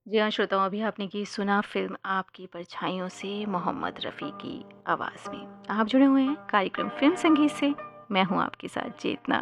जी हाँ श्रोताओं, अभी आपने की सुना फिल्म आपकी परछाइयों से मोहम्मद रफ़ी की आवाज़ में। आप जुड़े हुए हैं कार्यक्रम फिल्म संगीत से। मैं हूँ आपके साथ चेतना।